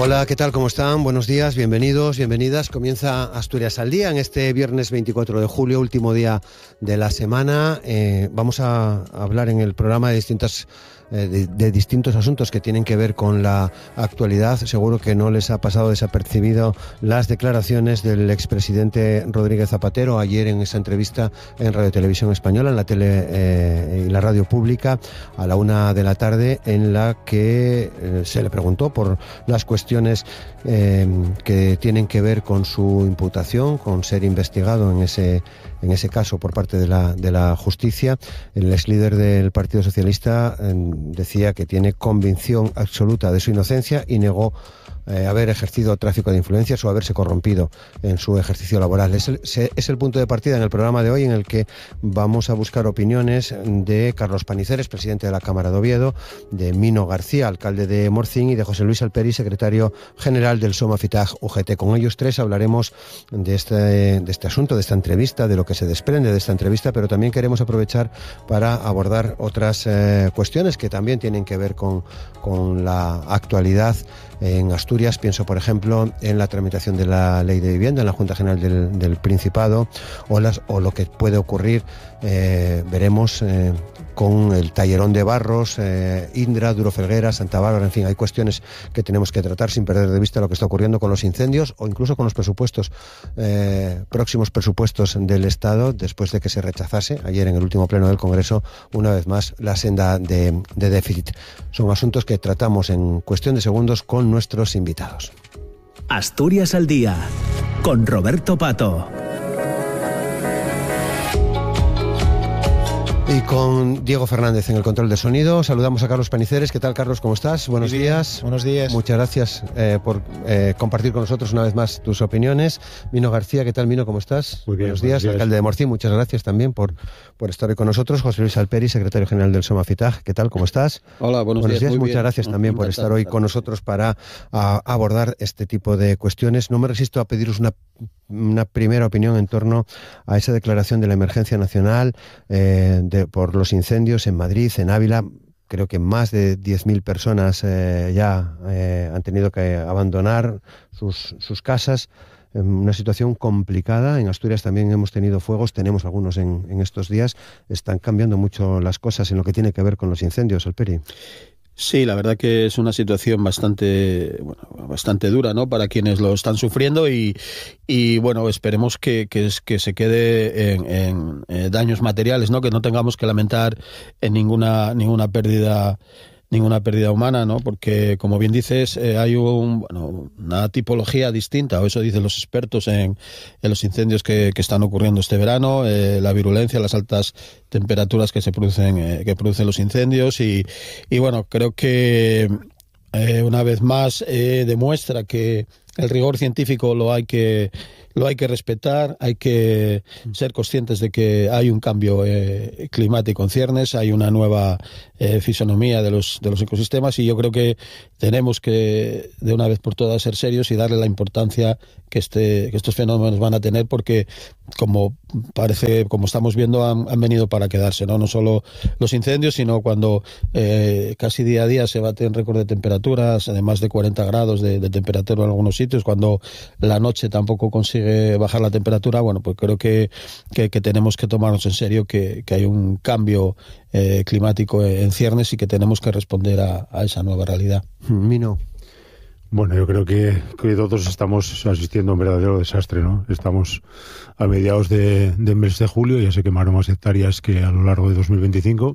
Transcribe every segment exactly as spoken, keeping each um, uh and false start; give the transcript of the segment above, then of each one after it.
Hola, ¿qué tal? ¿Cómo están? Buenos días, bienvenidos, bienvenidas. Comienza Asturias al Día en este viernes veinticuatro de julio, último día de la semana. Eh, vamos a hablar en el programa de distintas eh, de, de distintos asuntos que tienen que ver con la actualidad. Seguro que no les ha pasado desapercibido las declaraciones del expresidente Rodríguez Zapatero ayer en esa entrevista en Radio Televisión Española, en la tele eh, y la radio pública, a la una de la tarde, en la que eh, se le preguntó por las cuestiones eh, que tienen que ver con su imputación, con ser investigado en ese en ese caso por parte de la de la justicia. El ex líder del Partido Socialista eh, decía que tiene convicción absoluta de su inocencia y negó Eh, haber ejercido tráfico de influencias o haberse corrompido en su ejercicio laboral. Es el, es el punto de partida en el programa de hoy, en el que vamos a buscar opiniones de Carlos Paniceres, presidente de la Cámara de Oviedo, de Mino García, alcalde de Morcín, y de José Luis Alperi, secretario general del SOMAFITAG U G T. Con ellos tres hablaremos de este, de este asunto, de esta entrevista, de lo que se desprende de esta entrevista, pero también queremos aprovechar para abordar otras eh, cuestiones que también tienen que ver con, con la actualidad en Asturias. Pienso, por ejemplo, en la tramitación de la Ley de Vivienda en la Junta General del, del Principado, o, las, o lo que puede ocurrir, eh, veremos, eh, con el Tallerón de Barros, eh, Indra, Duro Felguera, Santa Bárbara. En fin, hay cuestiones que tenemos que tratar sin perder de vista lo que está ocurriendo con los incendios o incluso con los presupuestos, eh, próximos presupuestos del Estado, después de que se rechazase ayer en el último pleno del Congreso una vez más la senda de, de déficit. Son asuntos que tratamos en cuestión de segundos con nuestros invitados. Asturias al Día, con Roberto Pato. Y con Diego Fernández en el control de sonido. Saludamos a Carlos Paniceres. ¿Qué tal, Carlos? ¿Cómo estás? Buenos Muy bien. días. Buenos días. Muchas gracias eh, por eh, compartir con nosotros una vez más tus opiniones. Mino García, ¿qué tal, Mino? ¿Cómo estás? Muy bien. Buenos días. días. Alcalde de Morcín, muchas gracias también por, por estar hoy con nosotros. José Luis Alperi, secretario general del SOMAFITAG. ¿Qué tal? ¿Cómo estás? Hola, buenos, buenos días. días. Muy muchas bien. gracias también por estar hoy con nosotros para a, abordar este tipo de cuestiones. No me resisto a pediros una una primera opinión en torno a esa declaración de la emergencia nacional eh, de, por los incendios en Madrid, en Ávila. Creo que más de diez mil personas eh, ya eh, han tenido que abandonar sus, sus casas. Una situación complicada. En Asturias también hemos tenido fuegos, tenemos algunos en, en estos días. Están cambiando mucho las cosas en lo que tiene que ver con los incendios, Alperi. Sí, la verdad que es una situación bastante, bueno, bastante dura, ¿no?, para quienes lo están sufriendo y, y bueno, esperemos que, que, que se quede en, en eh, daños materiales, ¿no?, que no tengamos que lamentar en ninguna ninguna pérdida ninguna pérdida humana, ¿no? Porque, como bien dices, eh, hay un, bueno, una tipología distinta, o eso dicen los expertos, en, en los incendios que, que están ocurriendo este verano, eh, la virulencia, las altas temperaturas que se producen, eh, que producen los incendios y, y bueno, creo que eh, una vez más eh, demuestra que el rigor científico lo hay que lo hay que respetar, hay que ser conscientes de que hay un cambio eh, climático en ciernes, hay una nueva eh, fisonomía de los de los ecosistemas y yo creo que tenemos que de una vez por todas ser serios y darle la importancia que este que estos fenómenos van a tener, porque como parece, como estamos viendo, han, han venido para quedarse, no no solo los incendios, sino cuando eh, casi día a día se baten récord de temperaturas, de más de cuarenta grados de, de temperatura en algunos sitios, cuando la noche tampoco consigue bajar la temperatura. Bueno, pues creo que, que, que tenemos que tomarnos en serio que, que hay un cambio eh, climático en ciernes y que tenemos que responder a, a esa nueva realidad. Mino. Bueno, yo creo que, que todos estamos asistiendo a un verdadero desastre, ¿no? Estamos a mediados de, de mes de julio, ya se quemaron más hectáreas que a lo largo de dos mil veinticinco.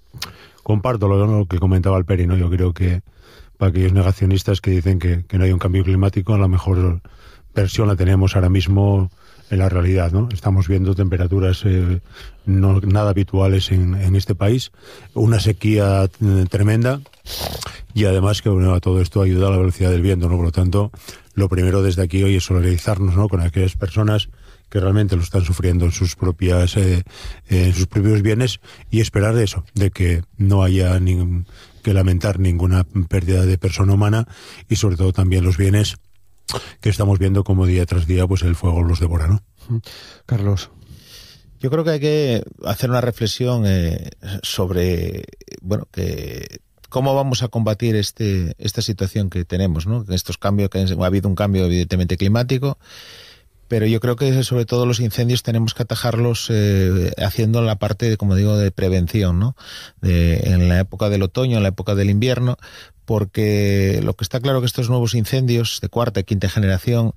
Comparto lo, lo que comentaba Alperi, ¿no? Yo creo que para aquellos negacionistas que dicen que, que no hay un cambio climático, a lo mejor versión la tenemos ahora mismo en la realidad, ¿no? Estamos viendo temperaturas eh, no nada habituales en, en este país, una sequía eh, tremenda y además que, bueno, a todo esto ayuda a la velocidad del viento, ¿no? Por lo tanto, lo primero desde aquí hoy es solidarizarnos, ¿no?, con aquellas personas que realmente lo están sufriendo en sus propias eh, en sus propios bienes y esperar eso, de que no haya ni, que lamentar ninguna pérdida de persona humana y sobre todo también los bienes que estamos viendo como día tras día pues el fuego los devora, ¿no? Carlos. Yo creo que hay que hacer una reflexión eh, sobre, bueno, que ¿cómo vamos a combatir este esta situación que tenemos, ¿no? Estos cambios, que ha habido un cambio evidentemente climático, pero yo creo que sobre todo los incendios tenemos que atajarlos eh, haciendo la parte, de, como digo, de prevención, ¿no? De, en la época del otoño, en la época del invierno, porque lo que está claro que estos nuevos incendios de cuarta y quinta generación,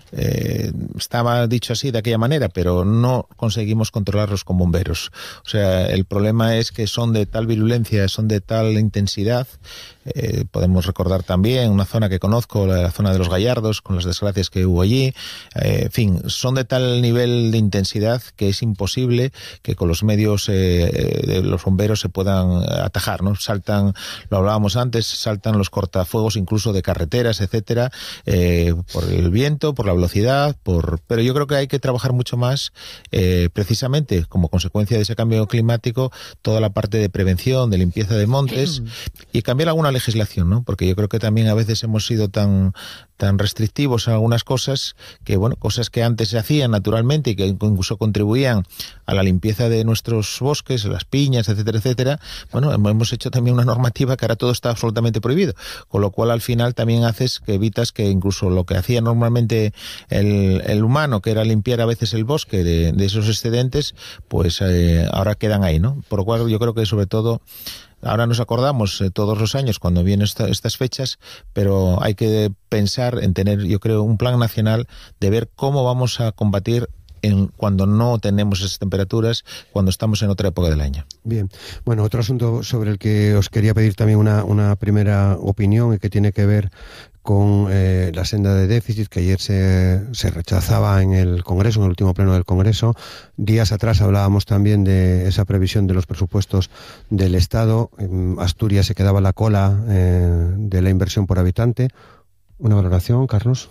eh, estaba dicho así de aquella manera, pero no conseguimos controlarlos con bomberos. O sea, el problema es que son de tal virulencia, son de tal intensidad. Eh, podemos recordar también una zona que conozco, la zona de los Gallardos, con las desgracias que hubo allí. Eh, en fin, son de tal nivel de intensidad que es imposible que con los medios eh, de los bomberos se puedan atajar, ¿no? Saltan, lo hablábamos antes, saltan los cortafuegos incluso de carreteras, etcétera, eh, por el viento, por la velocidad, por pero yo creo que hay que trabajar mucho más, eh, precisamente como consecuencia de ese cambio climático, toda la parte de prevención, de limpieza de montes y cambiar alguna legislación, ¿no? Porque yo creo que también a veces hemos sido tan tan restrictivos en algunas cosas que, bueno, cosas que antes se hacían naturalmente y que incluso contribuían a la limpieza de nuestros bosques, las piñas, etcétera, etcétera. Bueno, hemos hecho también una normativa que ahora todo está absolutamente prohibido, con lo cual al final también haces que evitas que incluso lo que hacía normalmente el, el humano, que era limpiar a veces el bosque de, de esos excedentes, pues eh, ahora quedan ahí, ¿no? Por lo cual yo creo que sobre todo ahora nos acordamos eh, todos los años cuando vienen esta, estas fechas, pero hay que pensar en tener, yo creo, un plan nacional de ver cómo vamos a combatir en cuando no tenemos esas temperaturas, cuando estamos en otra época del año. Bien. Bueno, otro asunto sobre el que os quería pedir también una, una primera opinión y que tiene que ver con eh, la senda de déficit que ayer se, se rechazaba en el Congreso, en el último pleno del Congreso. Días atrás hablábamos también de esa previsión de los presupuestos del Estado. En Asturias se quedaba a la cola eh, de la inversión por habitante. ¿Una valoración, Carlos?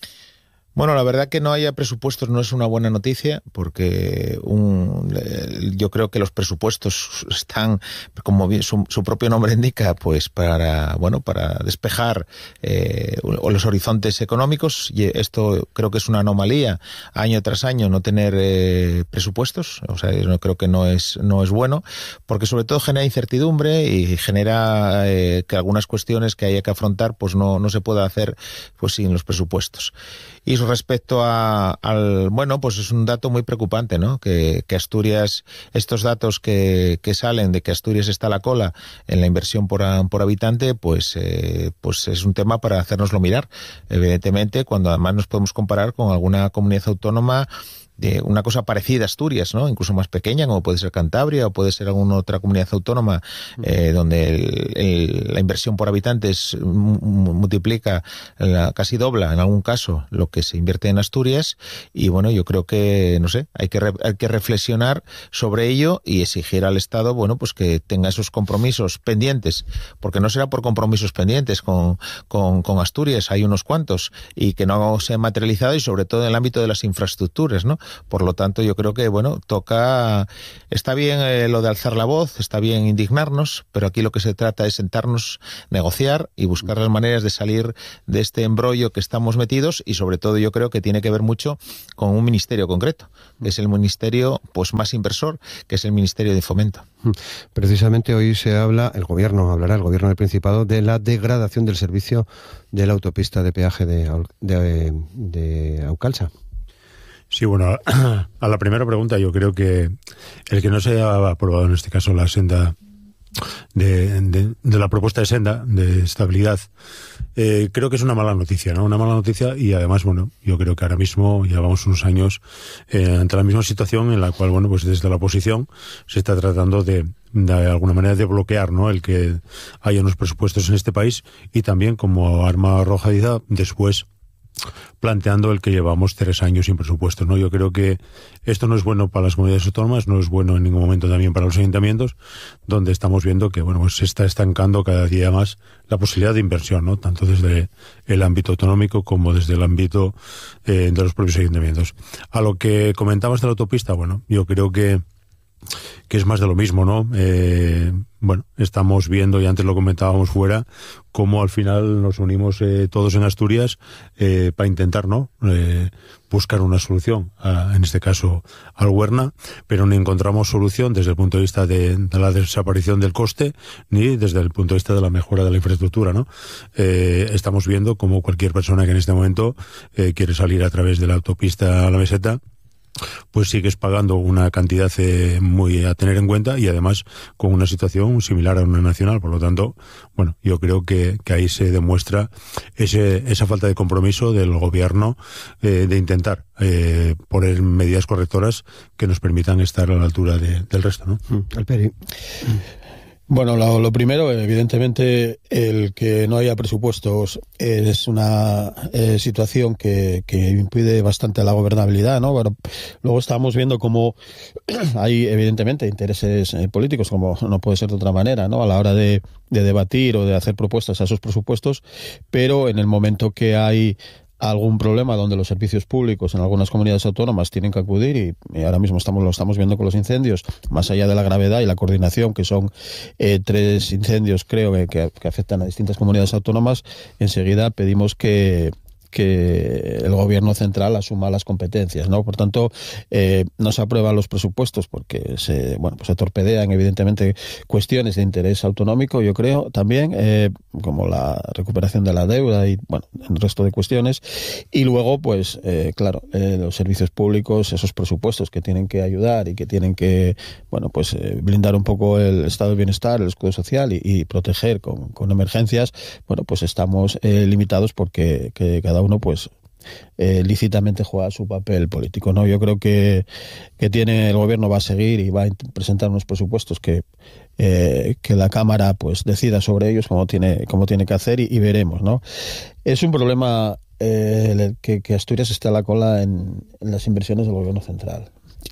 Bueno, la verdad que no haya presupuestos no es una buena noticia, porque un, yo creo que los presupuestos están, como su, su propio nombre indica, pues para bueno para despejar eh, los horizontes económicos, y esto creo que es una anomalía año tras año no tener eh, presupuestos. O sea, yo creo que no es no es bueno, porque sobre todo genera incertidumbre y genera eh, que algunas cuestiones que haya que afrontar pues no no se pueda hacer pues sin los presupuestos. Y respecto a, al, bueno, pues es un dato muy preocupante, ¿no? Que, que Asturias, estos datos que, que salen de que Asturias está a la cola en la inversión por, por habitante, pues, eh, pues es un tema para hacérnoslo mirar. Evidentemente, cuando además nos podemos comparar con alguna comunidad autónoma de una cosa parecida a Asturias, ¿no? Incluso más pequeña, como puede ser Cantabria o puede ser alguna otra comunidad autónoma eh, donde el, el, la inversión por habitantes multiplica, la, casi dobla en algún caso lo que se invierte en Asturias. Y bueno, yo creo que, no sé, hay que re, hay que reflexionar sobre ello y exigir al Estado, bueno, pues que tenga esos compromisos pendientes, porque no será por compromisos pendientes con, con, con Asturias, hay unos cuantos, y que no se han materializado, y sobre todo en el ámbito de las infraestructuras, ¿no? Por lo tanto, yo creo que, bueno, toca, está bien eh, lo de alzar la voz, está bien indignarnos, pero aquí lo que se trata es sentarnos, negociar y buscar las maneras de salir de este embrollo que estamos metidos, y sobre todo yo creo que tiene que ver mucho con un ministerio concreto, que es el ministerio pues más inversor, que es el Ministerio de Fomento. Precisamente hoy se habla, el gobierno hablará, el gobierno del Principado, de la degradación del servicio de la autopista de peaje de, de, de Aucalsa. Sí, bueno, a la primera pregunta, yo creo que el que no se haya aprobado en este caso la senda de, de, de la propuesta de senda de estabilidad, eh, creo que es una mala noticia, ¿no? Una mala noticia, y además, bueno, yo creo que ahora mismo llevamos unos años eh, ante la misma situación en la cual, bueno, pues desde la oposición se está tratando de de alguna manera de bloquear, ¿no?, el que haya unos presupuestos en este país, y también como arma arrojadiza después planteando el que llevamos tres años sin presupuestos, ¿no? Yo creo que esto no es bueno para las comunidades autónomas, no es bueno en ningún momento también para los ayuntamientos, donde estamos viendo que, bueno, pues se está estancando cada día más la posibilidad de inversión, ¿no?, tanto desde el ámbito autonómico como desde el ámbito eh, de los propios ayuntamientos. A lo que comentabas de la autopista, bueno, yo creo que que es más de lo mismo, ¿no? Eh, bueno, estamos viendo, y antes lo comentábamos fuera, cómo al final nos unimos eh, todos en Asturias eh, para intentar, ¿no? Eh, buscar una solución, a, en este caso al Huerna, pero no encontramos solución desde el punto de vista de, de la desaparición del coste, ni desde el punto de vista de la mejora de la infraestructura, ¿no? Eh, estamos viendo cómo cualquier persona que en este momento eh, quiere salir a través de la autopista a la Meseta, pues sigues pagando una cantidad eh, muy a tener en cuenta, y además con una situación similar a una nacional. Por lo tanto, bueno, yo creo que, que ahí se demuestra ese, esa falta de compromiso del gobierno eh, de intentar eh, poner medidas correctoras que nos permitan estar a la altura de, del resto, ¿no? Alperi. Bueno, lo, lo primero, evidentemente, el que no haya presupuestos es una eh, situación que, que impide bastante la gobernabilidad, ¿no? Bueno, luego estamos viendo cómo hay, evidentemente, intereses eh, políticos, como no puede ser de otra manera, ¿no? A la hora de, de debatir o de hacer propuestas a esos presupuestos, pero en el momento que hay algún problema donde los servicios públicos en algunas comunidades autónomas tienen que acudir, y, y ahora mismo estamos lo estamos viendo con los incendios, más allá de la gravedad y la coordinación, que son eh, tres incendios, creo, que, que afectan a distintas comunidades autónomas, enseguida pedimos que que el gobierno central asuma las competencias, ¿no? Por tanto, eh, no se aprueban los presupuestos porque se, bueno, pues se torpedean, evidentemente, cuestiones de interés autonómico, yo creo, también, eh, como la recuperación de la deuda y, bueno, el resto de cuestiones. Y luego, pues, eh, claro, eh, los servicios públicos, esos presupuestos que tienen que ayudar y que tienen que, bueno, pues, eh, blindar un poco el estado de bienestar, el escudo social y, y proteger con, con emergencias, bueno, pues estamos eh, limitados porque que cada uno pues eh, lícitamente juega su papel político, ¿no? Yo creo que, que tiene el gobierno va a seguir y va a presentar unos presupuestos que eh, que la Cámara pues decida sobre ellos como tiene como tiene que hacer, y, y veremos, ¿no? Es un problema eh, que, que Asturias esté a la cola en, en las inversiones del gobierno central.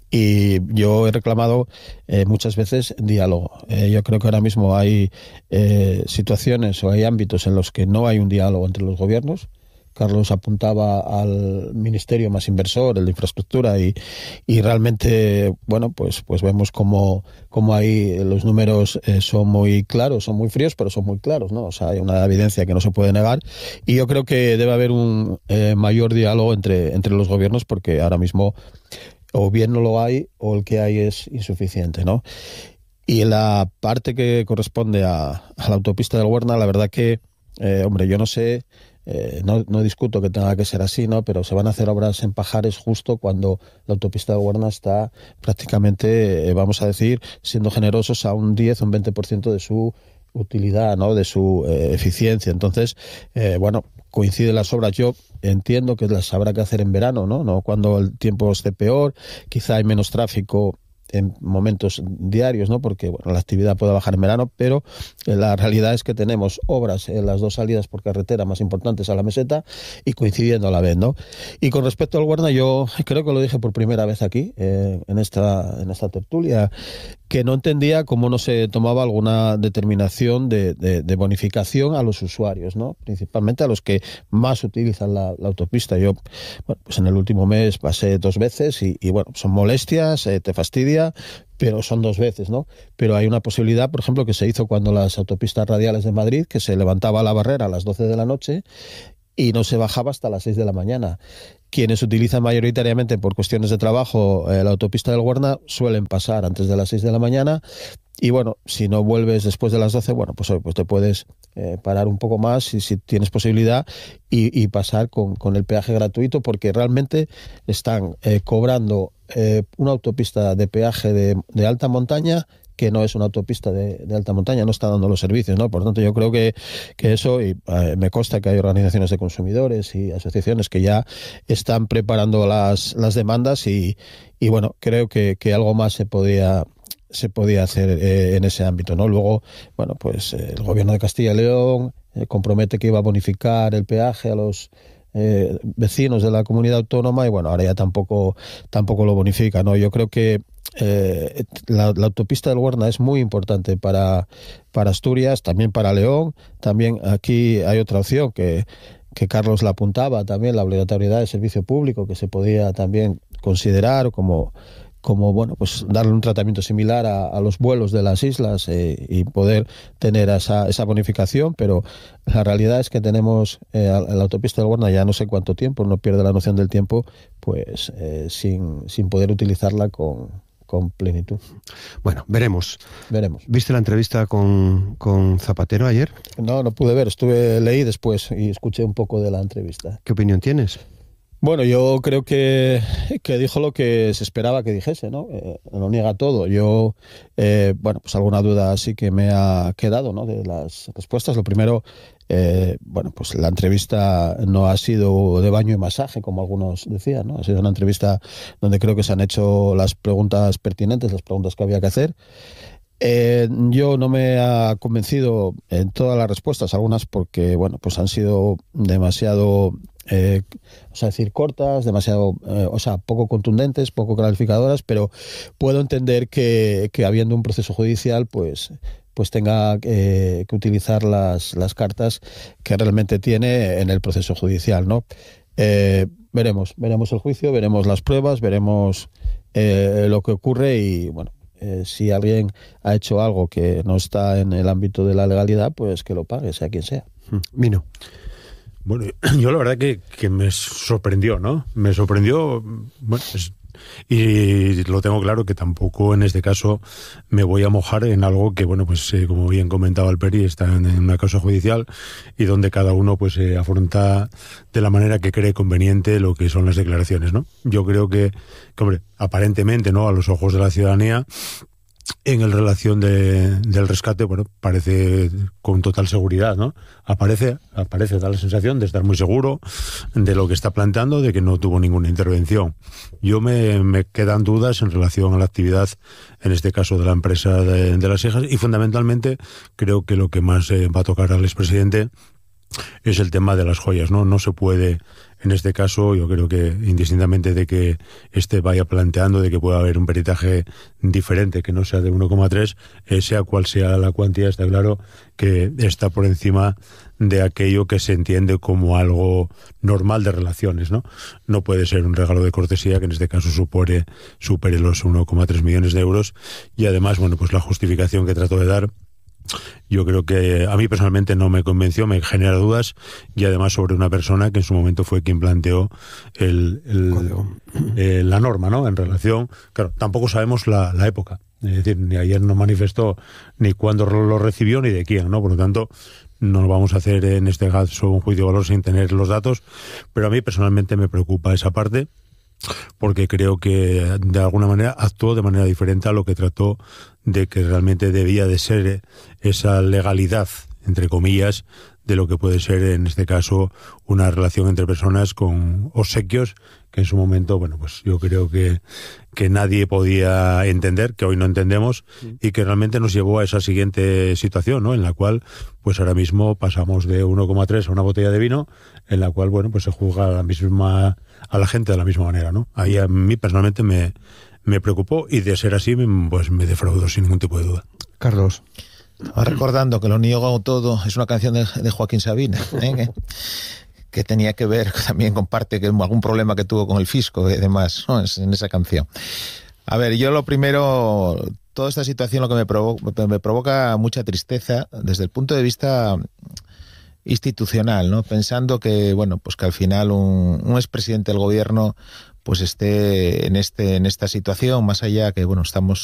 Y yo he reclamado eh, muchas veces diálogo. Eh, yo creo que ahora mismo hay eh, situaciones o hay ámbitos en los que no hay un diálogo entre los gobiernos. Carlos apuntaba al ministerio más inversor, el de infraestructura, y, y realmente, bueno, pues, pues vemos como, como ahí los números eh, son muy claros, son muy fríos, pero son muy claros, ¿no? O sea, hay una evidencia que no se puede negar, y yo creo que debe haber un eh, mayor diálogo entre, entre los gobiernos, porque ahora mismo o bien no lo hay o el que hay es insuficiente, ¿no? Y en la parte que corresponde a, a la autopista del Huerna, la verdad que, eh, hombre, yo no sé... Eh, no, no discuto que tenga que ser así, ¿no? Pero se van a hacer obras en Pajares justo cuando la autopista de Huerna está prácticamente, eh, vamos a decir, siendo generosos, a un diez o un veinte por ciento de su utilidad, ¿no? De su eh, eficiencia. Entonces, eh, bueno, coinciden las obras. Yo entiendo que las habrá que hacer en verano, ¿no? No cuando el tiempo esté peor, quizá hay menos tráfico en momentos diarios, ¿no? Porque bueno, la actividad puede bajar en verano, pero la realidad es que tenemos obras en las dos salidas por carretera más importantes a la meseta y coincidiendo a la vez, ¿no? Y con respecto al Huerna, yo creo que lo dije por primera vez aquí, eh, en esta en esta tertulia, que no entendía cómo no se tomaba alguna determinación de, de, de bonificación a los usuarios, ¿no? Principalmente a los que más utilizan la, la autopista. Yo, bueno, pues en el último mes pasé dos veces y, y bueno, son molestias, eh, te fastidia, pero son dos veces, ¿no? Pero hay una posibilidad, por ejemplo, que se hizo cuando las autopistas radiales de Madrid, que se levantaba la barrera a las doce de la noche y no se bajaba hasta las seis de la mañana. Quienes utilizan mayoritariamente por cuestiones de trabajo eh, la autopista del Huerna suelen pasar antes de las seis de la mañana, y bueno, si no vuelves después de las doce, bueno, pues, pues te puedes eh, parar un poco más si, si tienes posibilidad y, y pasar con, con el peaje gratuito, porque realmente están eh, cobrando eh, una autopista de peaje de, de alta montaña que no es una autopista de, de alta montaña, no está dando los servicios, ¿no? Por tanto, yo creo que, que eso, y eh, me consta que hay organizaciones de consumidores y asociaciones que ya están preparando las, las demandas y, y bueno, creo que, que algo más se podía se podía hacer eh, en ese ámbito, ¿no? Luego, bueno, pues eh, el gobierno de Castilla y León eh, compromete que iba a bonificar el peaje a los eh, vecinos de la comunidad autónoma y bueno, ahora ya tampoco tampoco lo bonifica, ¿no? Yo creo que Eh, la, la autopista del Huerna es muy importante para, para Asturias, también para León. También aquí hay otra opción que, que Carlos la apuntaba, también la obligatoriedad de servicio público, que se podía también considerar como, como bueno, pues darle un tratamiento similar a, a los vuelos de las islas eh, y poder tener esa, esa bonificación, pero la realidad es que tenemos eh, la autopista del Guarna ya no sé cuánto tiempo, no pierde la noción del tiempo, pues eh, sin, sin poder utilizarla con, con plenitud. Bueno, veremos. Veremos. ¿Viste la entrevista con, con Zapatero ayer? No, no pude ver, estuve leí después y escuché un poco de la entrevista. ¿Qué opinión tienes? Bueno, yo creo que, que dijo lo que se esperaba que dijese, ¿no? Eh, lo niega todo. Yo, eh, bueno, pues alguna duda sí que me ha quedado, ¿no? De las respuestas. Lo primero, eh, bueno, pues la entrevista no ha sido de baño y masaje, como algunos decían, ¿no? Ha sido una entrevista donde creo que se han hecho las preguntas pertinentes, las preguntas que había que hacer. Eh, yo no me ha convencido en todas las respuestas, algunas porque, bueno, pues han sido demasiado... Eh, o sea, decir cortas, demasiado, eh, o sea, poco contundentes, poco clarificadoras, pero puedo entender que, que habiendo un proceso judicial, pues, pues tenga eh, que utilizar las, las cartas que realmente tiene en el proceso judicial, ¿no? Eh, veremos, veremos el juicio, veremos las pruebas, veremos eh, lo que ocurre y, bueno, eh, si alguien ha hecho algo que no está en el ámbito de la legalidad, pues que lo pague, sea quien sea. Mino. Bueno, yo la verdad que, que me sorprendió, ¿no? Me sorprendió, bueno, es, y lo tengo claro que tampoco en este caso me voy a mojar en algo que, bueno, pues eh, como bien comentaba Alperi, está en, en una causa judicial y donde cada uno pues eh, afronta de la manera que cree conveniente lo que son las declaraciones, ¿no? Yo creo que, que hombre, aparentemente, ¿no? A los ojos de la ciudadanía, en el relación de, del rescate, bueno, parece con total seguridad, ¿no? Aparece, aparece, da la sensación de estar muy seguro de lo que está planteando, de que no tuvo ninguna intervención. Yo me, me quedan dudas en relación a la actividad, en este caso de la empresa de, de las hijas, y fundamentalmente creo que lo que más eh, va a tocar al expresidente es el tema de las joyas, ¿no? No se puede, en este caso, yo creo que indistintamente de que este vaya planteando de que pueda haber un peritaje diferente, que no sea de uno coma tres, eh, sea cual sea la cuantía, está claro que está por encima de aquello que se entiende como algo normal de relaciones, ¿no? No puede ser un regalo de cortesía que en este caso supere, supere los uno coma tres millones de euros y además, bueno, pues la justificación que trato de dar, yo creo que a mí personalmente no me convenció, me genera dudas y además sobre una persona que en su momento fue quien planteó el, el, eh, la norma, ¿no? En relación, claro, tampoco sabemos la, la época, es decir, ni ayer no manifestó ni cuándo lo recibió ni de quién, ¿no? Por lo tanto, no lo vamos a hacer en este caso un juicio de valor sin tener los datos, pero a mí personalmente me preocupa esa parte, porque creo que de alguna manera actuó de manera diferente a lo que trató de que realmente debía de ser esa legalidad, entre comillas, de lo que puede ser en este caso una relación entre personas con obsequios que en su momento, bueno, pues yo creo que, que nadie podía entender, que hoy no entendemos, y que realmente nos llevó a esa siguiente situación, ¿no? En la cual, pues ahora mismo pasamos de uno coma tres a una botella de vino, en la cual, bueno, pues se juzga a la misma, a la gente de la misma manera, ¿no? Ahí a mí personalmente me, me preocupó, y de ser así, pues me defraudó sin ningún tipo de duda. Carlos. Estaba recordando que Lo niego todo es una canción de, de Joaquín Sabina, ¿eh? que, que tenía que ver también con parte que algún problema que tuvo con el fisco y demás, ¿no? En esa canción. A ver, yo lo primero, toda esta situación lo que me provoca, me provoca mucha tristeza desde el punto de vista institucional, ¿no? Pensando que, bueno, pues que al final un, un expresidente del gobierno pues esté en este en esta situación, más allá que, bueno, estamos